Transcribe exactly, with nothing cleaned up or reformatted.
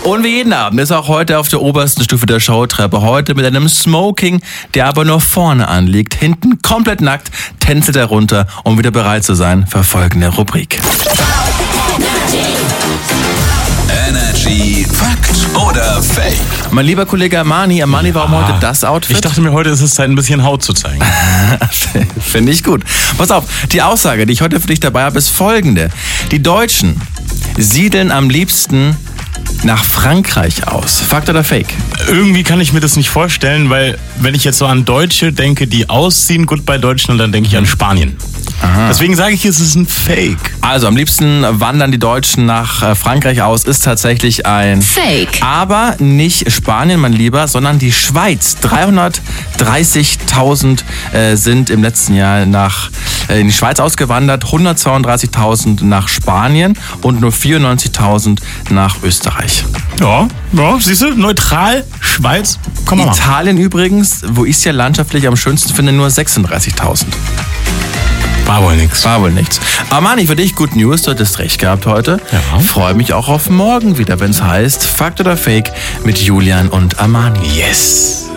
Und wie jeden Abend ist auch heute auf der obersten Stufe der Showtreppe. Heute mit einem Smoking, der aber nur vorne anliegt. Hinten komplett nackt, tänzelt er runter, um wieder bereit zu sein für folgende Rubrik. Energy Fakt oder Fake? Mein lieber Kollege Armani, Armani, warum Ja. heute das Outfit? Ich dachte mir, heute ist es Zeit, ein bisschen Haut zu zeigen. Finde ich gut. Pass auf, die Aussage, die ich heute für dich dabei habe, ist folgende. Die Deutschen siedeln am liebsten nach Frankreich aus. Fakt oder Fake? Irgendwie kann ich mir das nicht vorstellen, weil wenn ich jetzt so an Deutsche denke, die ausziehen, gut bei Deutschland, dann denke ich an Spanien. Aha. Deswegen sage ich, es ist ein Fake. Also am liebsten wandern die Deutschen nach äh, Frankreich aus, ist tatsächlich ein Fake. Aber nicht Spanien, mein Lieber, sondern die Schweiz. dreihundertdreißigtausend äh, sind im letzten Jahr nach, äh, in die Schweiz ausgewandert, hundertzweiunddreißigtausend nach Spanien und nur vierundneunzigtausend nach Österreich. Ja, ja, siehst du, neutral, Schweiz, komm mal. Italien übrigens, wo ich es ja landschaftlich am schönsten finde, nur sechsunddreißigtausend. War wohl nix. War wohl nichts. Armani, für dich Good News, du hattest recht gehabt heute. Ja. Freue mich auch auf morgen wieder, wenn es heißt Fakt oder Fake mit Julian und Armani. Yes.